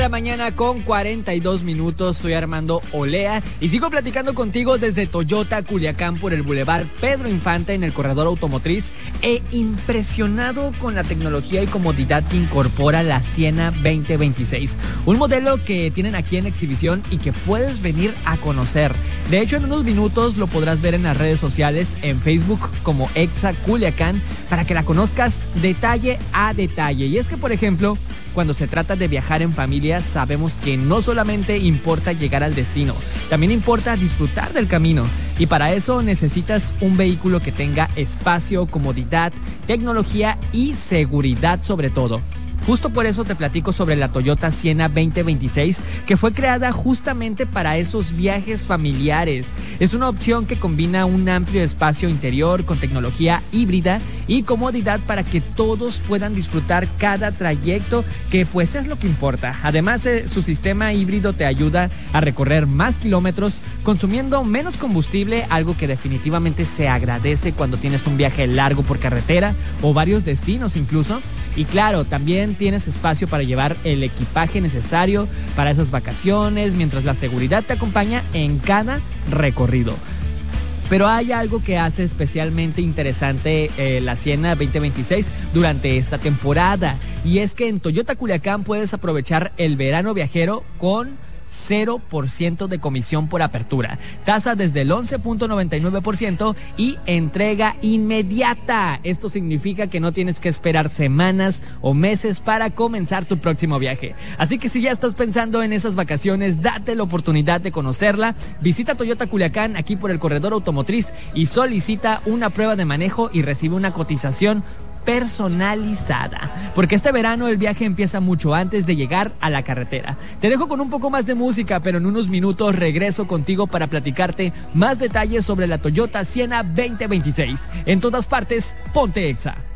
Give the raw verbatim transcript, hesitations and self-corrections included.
La mañana con cuarenta y dos minutos, soy Armando Olea y sigo platicando contigo desde Toyota Culiacán por el Boulevard Pedro Infante en el corredor automotriz, e impresionado con la tecnología y comodidad que incorpora la Siena veinte veintiséis, un modelo que tienen aquí en exhibición y que puedes venir a conocer. De hecho, en unos minutos lo podrás ver en las redes sociales, en Facebook como Exa Culiacán, para que la conozcas detalle a detalle. Y es que, por ejemplo, cuando se trata de viajar en familia, sabemos que no solamente importa llegar al destino, también importa disfrutar del camino. Y para eso necesitas un vehículo que tenga espacio, comodidad, tecnología y seguridad sobre todo. Justo por eso te platico sobre la Toyota Siena veinte veintiséis, que fue creada justamente para esos viajes familiares. Es una opción que combina un amplio espacio interior con tecnología híbrida y comodidad para que todos puedan disfrutar cada trayecto, que pues es lo que importa. Además, eh, su sistema híbrido te ayuda a recorrer más kilómetros consumiendo menos combustible, algo que definitivamente se agradece cuando tienes un viaje largo por carretera o varios destinos incluso. Y claro, también tienes espacio para llevar el equipaje necesario para esas vacaciones, mientras la seguridad te acompaña en cada recorrido. Pero hay algo que hace especialmente interesante eh, la Siena veinte veintiséis durante esta temporada, y es que en Toyota Culiacán puedes aprovechar el verano viajero con cero por ciento de comisión por apertura, tasa desde el once punto noventa y nueve por ciento y entrega inmediata. Esto significa que no tienes que esperar semanas o meses para comenzar tu próximo viaje. Así que si ya estás pensando en esas vacaciones, date la oportunidad de conocerla. Visita Toyota Culiacán aquí por el corredor automotriz y solicita una prueba de manejo y recibe una cotización personalizada, porque este verano el viaje empieza mucho antes de llegar a la carretera. Te dejo con un poco más de música, pero en unos minutos regreso contigo para platicarte más detalles sobre la Toyota Siena veinte veintiséis. En todas partes, ponte Exa.